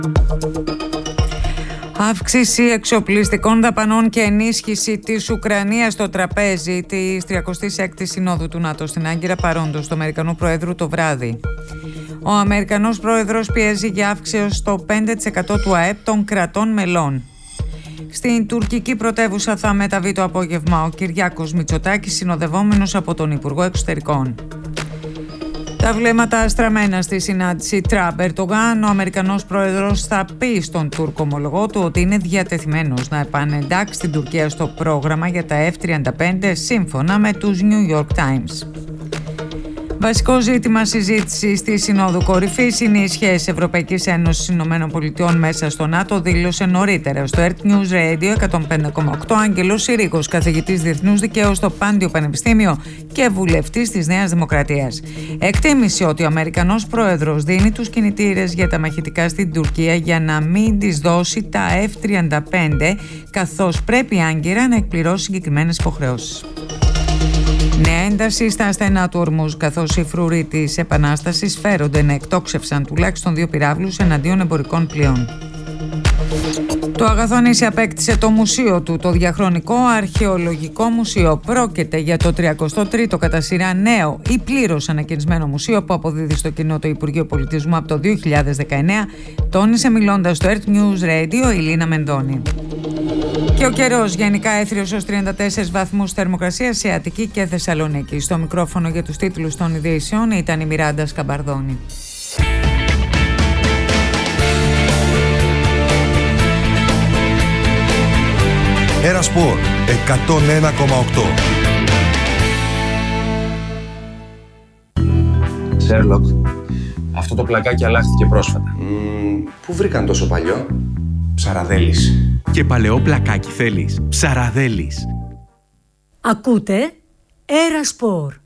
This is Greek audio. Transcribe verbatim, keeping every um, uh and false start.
Αύξηση εξοπλιστικών δαπανών και ενίσχυση της Ουκρανίας στο τραπέζι της τριακοστής έκτης Συνόδου του ΝΑΤΟ στην Άγκυρα παρόντος του Αμερικανού Προέδρου το βράδυ. Ο Αμερικανός Πρόεδρος πιέζει για αύξηση στο πέντε τοις εκατό του ΑΕΠ των κρατών μελών. Στην τουρκική πρωτεύουσα θα μεταβεί το απόγευμα ο Κυριάκος Μητσοτάκης, συνοδευόμενος από τον Υπουργό Εξωτερικών. Τα βλέμματα στραμμένα στη συνάντηση Τραμπ-Ερντογάν, ο Αμερικανός Πρόεδρος θα πει στον Τούρκο ομολογό του ότι είναι διατεθειμένος να επανεντάξει την Τουρκία στο πρόγραμμα για τα εφ τριάντα πέντε σύμφωνα με τους New York Times. Βασικό ζήτημα συζήτησης στη Συνόδου Κορυφής είναι οι σχέσεις Ευρωπαϊκής Ένωσης Ηνωμένων Πολιτειών μέσα στο ΝΑΤΟ, δήλωσε νωρίτερα στο Earth News Radio εκατόν πέντε κόμμα οκτώ Άγγελος Συρίγος, καθηγητής Διεθνούς Δικαίου στο Πάντιο Πανεπιστήμιο και βουλευτής της Νέας Δημοκρατίας. Εκτίμησε ότι ο Αμερικανός Πρόεδρος δίνει τους κινητήρες για τα μαχητικά στην Τουρκία για να μην της δώσει τα εφ τριάντα πέντε, καθώς πρέπει η Άγκυρα να εκπληρώσει συγκεκριμένες υποχρεώσεις. Νέα ένταση στα στενά του Ορμούζ, καθώς οι φρουροί της Επανάστασης φέρονται να εκτόξευσαν τουλάχιστον δύο πυράβλους εναντίον εμπορικών πλοίων. Το Αγαθονήσι απέκτησε το μουσείο του, το Διαχρονικό Αρχαιολογικό Μουσείο. Πρόκειται για το τριακοστό τρίτο κατά σειρά νέο ή πλήρως ανακαινισμένο μουσείο που αποδίδει στο κοινό το Υπουργείο Πολιτισμού από το δύο χιλιάδες δεκαεννέα, τόνισε μιλώντας στο Earth News Radio η Λίνα Μενδώνη. Και ο καιρός γενικά έθριος ως τριάντα τέσσερις βαθμούς θερμοκρασία σε Αττική και Θεσσαλονίκη. Στο μικρόφωνο για τους τίτλους των ειδήσεων ήταν η Μιράντα Σκαμπαρδόνη. Ένα Σπορ εκατόν ένα κόμμα οκτώ. Σέρλοκ, αυτό το πλακάκι αλλάχθηκε πρόσφατα. Mm, πού βρήκαν τόσο παλιό? Ψαραδέλης. Και παλαιό πλακάκι θέλεις? Ψαραδέλης. Ακούτε Ένα Σπορ.